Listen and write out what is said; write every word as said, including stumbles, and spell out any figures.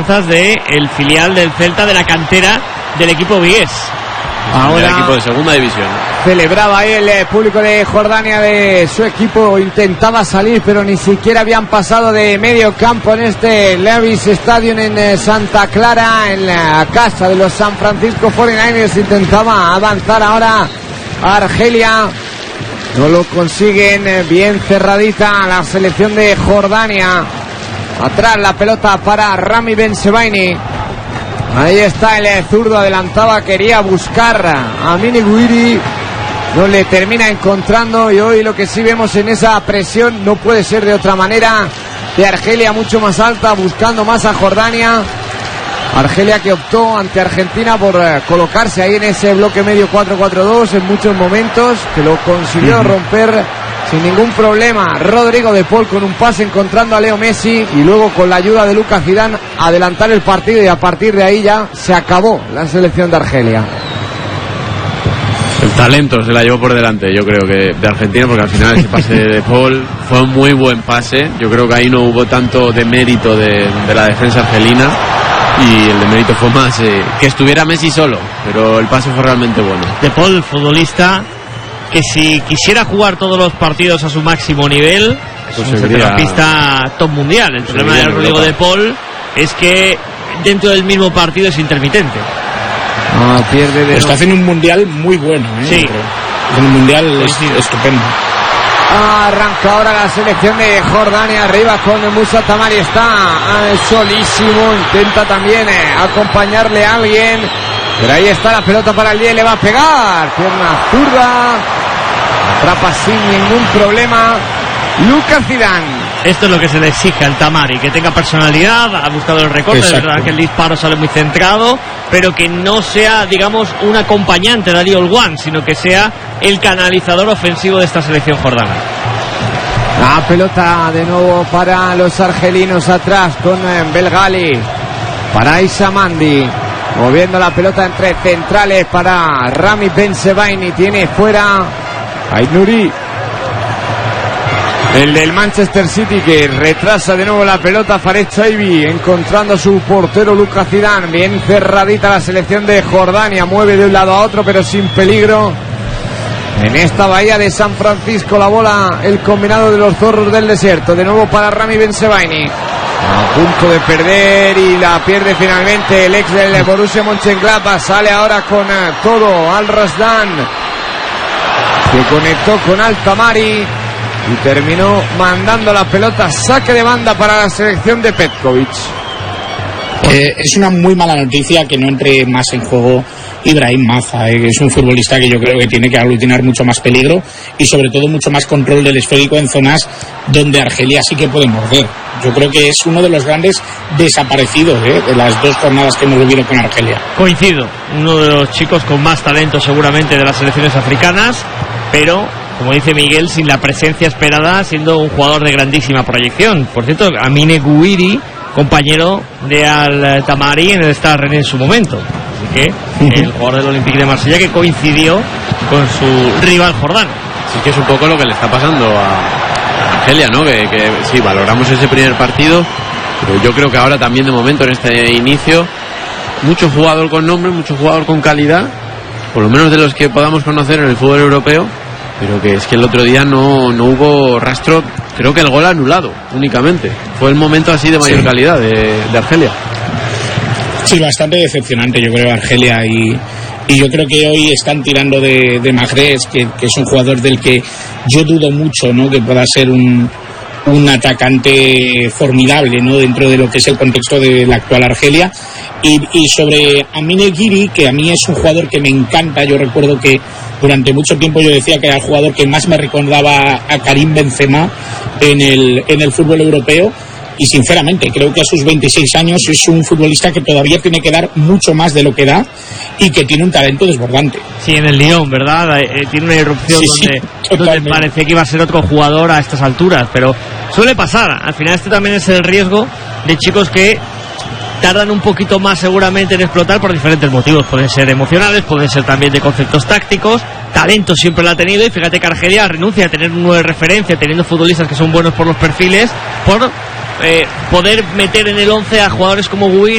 esperanzas del filial del Celta, de la cantera del equipo vigués. Ahora el equipo de segunda división. Celebraba ahí el público de Jordania de su equipo, intentaba salir pero ni siquiera habían pasado de medio campo en este Levi's Stadium en Santa Clara, en la casa de los San Francisco cuarenta y nueve ers. Intentaba avanzar ahora Argelia, no lo consiguen. Bien cerradita la selección de Jordania. Atrás la pelota para Rami Bensebaini. Ahí está el zurdo, adelantaba, quería buscar a Amine Gouiri, no le termina encontrando, y hoy lo que sí vemos en esa presión, no puede ser de otra manera, de Argelia mucho más alta, buscando más a Jordania. Argelia que optó ante Argentina por uh, colocarse ahí en ese bloque medio cuatro cuatro dos en muchos momentos, que lo consiguió uh-huh. romper sin ningún problema Rodrigo de Paul con un pase encontrando a Leo Messi, y luego con la ayuda de Lucas Zidane adelantar el partido, y a partir de ahí ya se acabó la selección de Argelia. El talento se la llevó por delante, yo creo que de Argentina, porque al final ese pase de Paul fue un muy buen pase. Yo creo que ahí no hubo tanto de mérito de, de la defensa argelina, y el de mérito fue más eh, que estuviera Messi solo, pero el pase fue realmente bueno. De Paul, futbolista que si quisiera jugar todos los partidos a su máximo nivel, es un centrocampista top mundial. El problema de Rodrigo de Paul es que dentro del mismo partido es intermitente. Ah, pierde de está haciendo un mundial muy bueno, ¿eh? Sí. Un mundial es, estupendo. Arranca ahora la selección de Jordania, arriba con Musa Tamari, está eh, solísimo, intenta también eh, acompañarle a alguien, pero ahí está la pelota para el diez, le va a pegar, pierna zurda, atrapa sin ningún problema Lucas Zidane. Esto es lo que se le exige al Tamari, que tenga personalidad, ha buscado el recorte. Exacto. Es verdad que el disparo sale muy centrado, pero que no sea, digamos, un acompañante de Ali Olwan, sino que sea el canalizador ofensivo de esta selección jordana. La pelota de nuevo para los argelinos atrás con Belgali, para Issa Mandi, moviendo la pelota entre centrales para Rami Bensebaini, tiene fuera Aït-Nouri, el del Manchester City, que retrasa de nuevo la pelota. Farid Chaibi encontrando a su portero Lucas Zidane. Bien cerradita la selección de Jordania, mueve de un lado a otro pero sin peligro en esta bahía de San Francisco. La bola, el combinado de los zorros del desierto, de nuevo para Rami Bensebaini, a punto de perder y la pierde finalmente el ex del Borussia Mönchengladbach. Sale ahora con todo Al Razdan, que conectó con Al Tamari y terminó mandando la pelota, saque de banda para la selección de Petkovic. Eh, es una muy mala noticia que no entre más en juego Ibrahim Maza, eh, que es un futbolista que yo creo que tiene que aglutinar mucho más peligro y sobre todo mucho más control del esférico en zonas donde Argelia sí que puede morder. Yo creo que es uno de los grandes desaparecidos eh, de las dos jornadas que hemos vivido con Argelia. Coincido, uno de los chicos con más talento seguramente de las selecciones africanas, pero como dice Miguel, sin la presencia esperada, siendo un jugador de grandísima proyección. Por cierto, Amine Gouiri, compañero de Al Tamari en el Stade Rennais en su momento. Así que uh-huh. el jugador del Olympique de Marsella, que coincidió con su rival jordano. Sí, que es un poco lo que le está pasando a, a Argelia, ¿no? Que, que sí, valoramos ese primer partido, pero yo creo que ahora también de momento en este inicio, mucho jugador con nombre, mucho jugador con calidad, por lo menos de los que podamos conocer en el fútbol europeo, pero que es que el otro día no, no hubo rastro. Creo que el gol anulado únicamente fue el momento así de mayor sí. calidad de, de Argelia. Sí, bastante decepcionante yo creo Argelia, y, y yo creo que hoy están tirando de, de Mahrez, que, que es un jugador del que yo dudo mucho, ¿no? Que pueda ser un, un atacante formidable, ¿no? Dentro de lo que es el contexto de la actual Argelia. Y, y sobre Amine Gouiri, que a mí es un jugador que me encanta. Yo recuerdo que durante mucho tiempo yo decía que era el jugador que más me recordaba a Karim Benzema en el, en el fútbol europeo, y sinceramente creo que a sus veintiséis años es un futbolista que todavía tiene que dar mucho más de lo que da y que tiene un talento desbordante. Sí, en el Lyon, ¿verdad? Eh, tiene una irrupción sí, donde, sí, donde parecía que iba a ser otro jugador a estas alturas, pero suele pasar. Al final este también es el riesgo de chicos que tardan un poquito más seguramente en explotar por diferentes motivos. Pueden ser emocionales, pueden ser también de conceptos tácticos. Talento siempre lo ha tenido, y fíjate que Argelia renuncia a tener un nueve de referencia, teniendo futbolistas que son buenos por los perfiles, por eh, poder meter en el once a jugadores como Gouiri